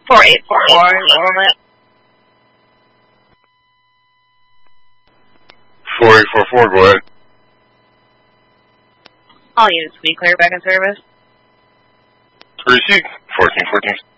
4844, enrollment. 4844, go ahead. All units be clear back in service. Received, 1414.